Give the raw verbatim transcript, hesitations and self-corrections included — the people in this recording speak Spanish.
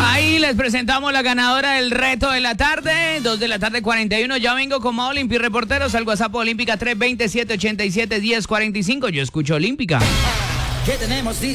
Ahí les presentamos la ganadora del reto de la tarde, dos de la tarde cuarenta y uno. Ya vengo con más Olimpi Reporteros al WhatsApp Olímpica tres dos siete, ocho siete, uno cero cuatro cinco. Yo escucho Olímpica. ¿Qué tenemos?